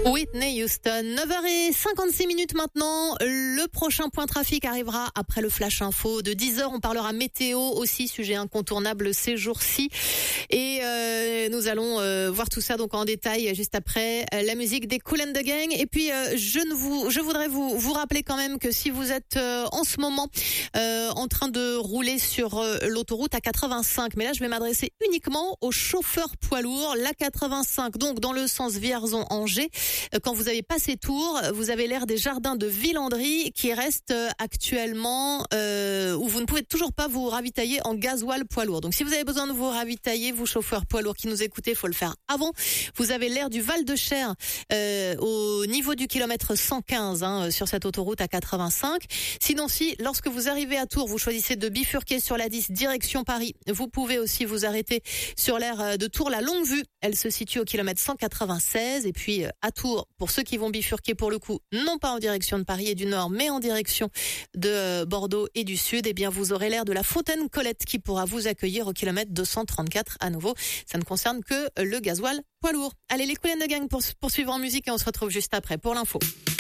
Whitney Houston, 9h56 maintenant. Le prochain point trafic arrivera après le flash info de 10h. On parlera météo aussi, sujet incontournable ces jours-ci. Et nous allons voir tout ça donc en détail juste après la musique des Kool and the Gang. Et puis je voudrais vous rappeler quand même que si vous êtes en ce moment en train de rouler sur l'autoroute A85, mais là je vais m'adresser uniquement aux chauffeurs poids lourds, la 85 donc dans le sens Vierzon-Angers. Quand vous avez passé Tours, vous avez l'air des jardins de Villandry qui restent actuellement où vous ne pouvez toujours pas vous ravitailler en gasoil poids lourd. Donc si vous avez besoin de vous ravitailler, vous chauffeurs poids lourds qui nous écoutez, il faut le faire avant. Vous avez l'air du Val-de-Cher au niveau du kilomètre 115 sur cette autoroute A85. Sinon si, lorsque vous arrivez à Tours, vous choisissez de bifurquer sur la 10 direction Paris, vous pouvez aussi vous arrêter sur l'aire de Tours, la Longue Vue. Elle se situe au kilomètre 196 et puis à Tours, pour ceux qui vont bifurquer pour le coup, non pas en direction de Paris et du Nord, mais en direction de Bordeaux et du Sud, eh bien vous aurez l'aire de la Fontaine Colette qui pourra vous accueillir au kilomètre 234 à nouveau. Ça ne concerne que le gasoil poids lourd. Allez, les Kool and the Gang pour suivre en musique et on se retrouve juste après pour l'info.